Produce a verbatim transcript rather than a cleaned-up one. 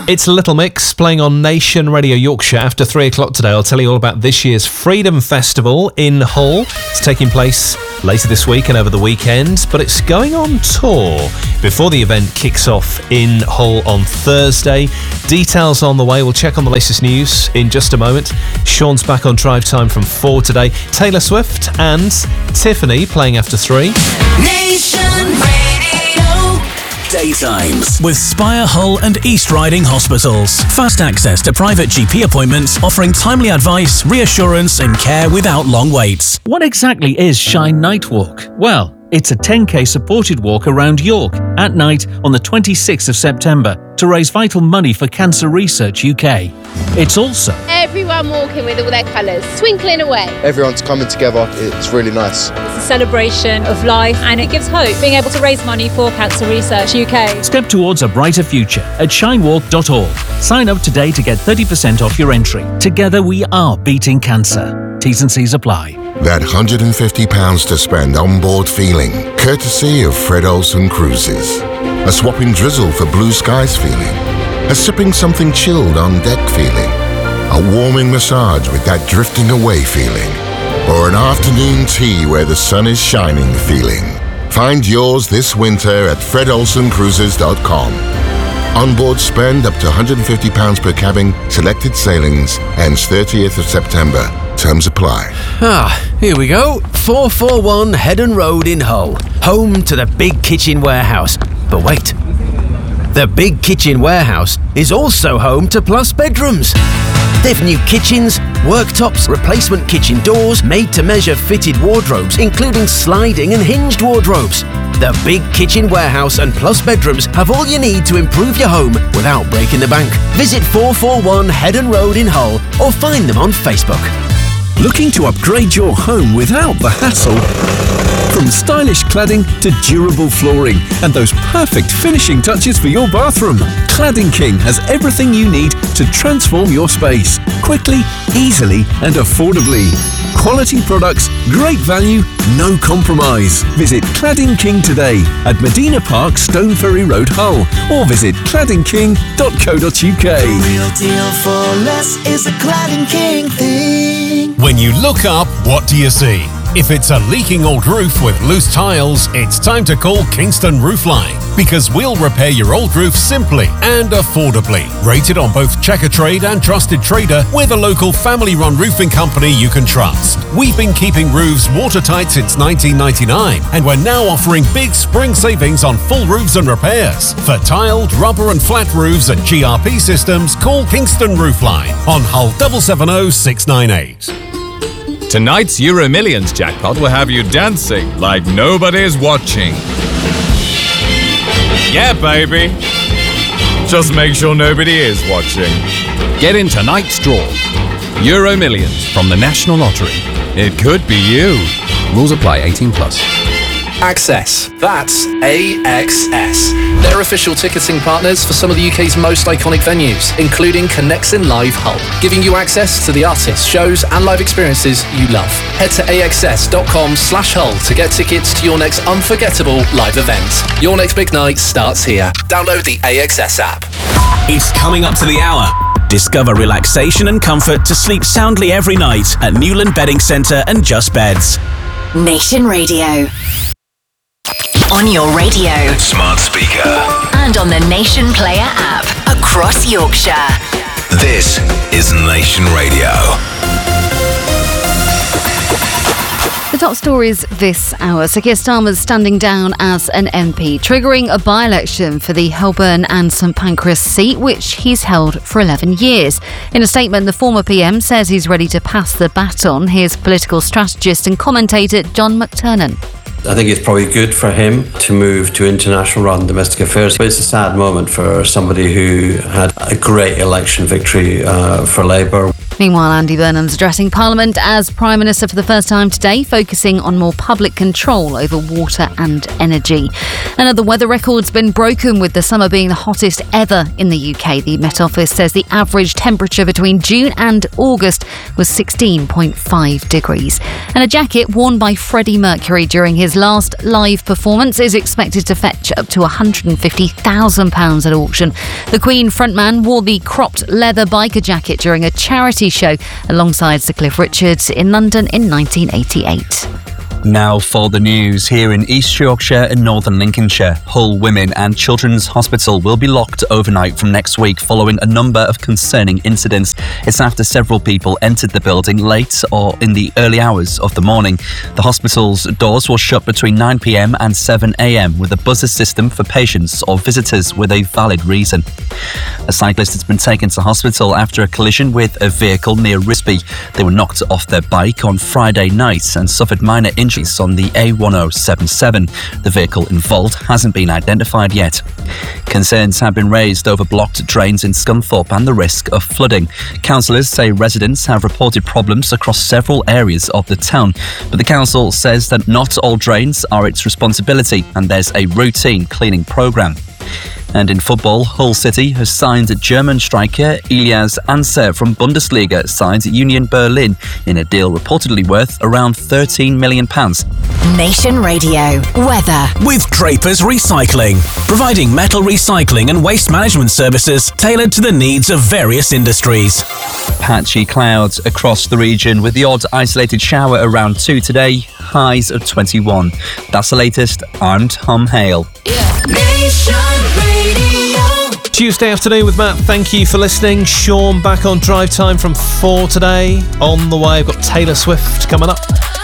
It's Little Mix playing on Nation Radio Yorkshire after three o'clock today. I'll tell you all about this year's Freedom Festival in Hull. It's taking place later this week and over the weekend, but it's going on tour before the event kicks off in Hull on Thursday. Details on the way. We'll check on the latest news in just a moment. Sean's back on Drive Time from four today. Taylor Swift and Tiffany playing after three. Nation Radio. Daytimes with Spire Hull and East Riding Hospitals. Fast access to private G P appointments, offering timely advice, reassurance and care without long waits. What exactly is Shine Night Walk? Well, it's a ten K supported walk around York at night on the twenty-sixth of September to raise vital money for Cancer Research U K. It's also everyone walking with all their colours, twinkling away. Everyone's coming together, it's really nice. It's a celebration of life and it gives hope, being able to raise money for Cancer Research U K. Step towards a brighter future at shine walk dot org. Sign up today to get thirty percent off your entry. Together we are beating cancer. T's and C's apply. That one hundred fifty pounds to spend on board feeling, courtesy of Fred Olsen Cruises. A swapping drizzle for blue skies feeling. A sipping something chilled on deck feeling. A warming massage with that drifting away feeling. Or an afternoon tea where the sun is shining feeling. Find yours this winter at fred olsen cruises dot com. Onboard spend up to one hundred fifty pounds per cabin, selected sailings, ends thirtieth of September. Terms apply. Ah, here we go. four forty-one Heddon Road in Hull. Home to the Big Kitchen Warehouse. But wait. The Big Kitchen Warehouse is also home to Plus Bedrooms. They've new kitchens, worktops, replacement kitchen doors, made-to-measure fitted wardrobes, including sliding and hinged wardrobes. The Big Kitchen Warehouse and Plus Bedrooms have all you need to improve your home without breaking the bank. Visit four forty-one Heddon Road in Hull or find them on Facebook. Looking to upgrade your home without the hassle? From stylish cladding to durable flooring and those perfect finishing touches for your bathroom, Cladding King has everything you need to transform your space quickly, easily and affordably. Quality products, great value, no compromise. Visit Cladding King today at Medina Park, Stoneferry Road, Hull, or visit cladding king dot co dot uk. The real deal for less is a Cladding King thing. When you look up, what do you see? If it's a leaking old roof with loose tiles, it's time to call Kingston Roofline, because we'll repair your old roof simply and affordably. Rated on both Checkatrade and Trusted Trader, we're the local family-run roofing company you can trust. We've been keeping roofs watertight since nineteen ninety-nine, and we're now offering big spring savings on full roofs and repairs. For tiled, rubber and flat roofs and G R P systems, call Kingston Roofline on Hull seven seven zero six nine eight. Tonight's Euro Millions jackpot will have you dancing like nobody's watching. Yeah, baby. Just make sure nobody is watching. Get in tonight's draw. Euro Millions from the National Lottery. It could be you. Rules apply. eighteen plus. Access. That's A X S. They're official ticketing partners for some of the U K's most iconic venues, including Connexin Live Hull, giving you access to the artists, shows and live experiences you love. Head to A X S dot com slash Hull to get tickets to your next unforgettable live event. Your next big night starts here. Download the A X S app. It's coming up to the hour. Discover relaxation and comfort to sleep soundly every night at Newland Bedding Centre and Just Beds. Nation Radio. On your radio, smart speaker, and on the Nation Player app across Yorkshire. This is Nation Radio. The top stories this hour. Sir Keir Starmer's standing down as an M P, triggering a by-election for the Holborn and St Pancras seat, which he's held for eleven years. In a statement, the former P M says he's ready to pass the baton. Here's political strategist and commentator John McTernan. I think it's probably good for him to move to international rather than domestic affairs. But it's a sad moment for somebody who had a great election victory uh, for Labour. Meanwhile, Andy Burnham's addressing Parliament as Prime Minister for the first time today, focusing on more public control over water and energy. Another weather record's been broken, with the summer being the hottest ever in the U K. The Met Office says the average temperature between June and August was sixteen point five degrees. And a jacket worn by Freddie Mercury during his last live performance is expected to fetch up to one hundred fifty thousand pounds at auction. The Queen frontman wore the cropped leather biker jacket during a charity show alongside Sir Cliff Richard in London in nineteen eighty-eight. Now for the news. Here in East Yorkshire and Northern Lincolnshire, Hull Women and Children's Hospital will be locked overnight from next week following a number of concerning incidents. It's after several people entered the building late or in the early hours of the morning. The hospital's doors will shut between nine p m and seven a m with a buzzer system for patients or visitors with a valid reason. A cyclist has been taken to hospital after a collision with a vehicle near Risby. They were knocked off their bike on Friday night and suffered minor injuries on the A one oh seven seven. The vehicle involved hasn't been identified yet. Concerns have been raised over blocked drains in Scunthorpe and the risk of flooding. Councillors say residents have reported problems across several areas of the town, but the council says that not all drains are its responsibility and there's a routine cleaning programme. And in football, Hull City has signed German striker Ilias Anser from Bundesliga side Union Berlin in a deal reportedly worth around thirteen million pounds. Nation Radio weather with Draper's Recycling, providing metal recycling and waste management services tailored to the needs of various industries. Patchy clouds across the region with the odd isolated shower around two today, highs of twenty-one. That's the latest. I'm Tom Hale. Nation Radio. Tuesday afternoon with Matt. Thank you for listening. Sean back on Drive Time from four today. On the way, I've got Taylor Swift coming up.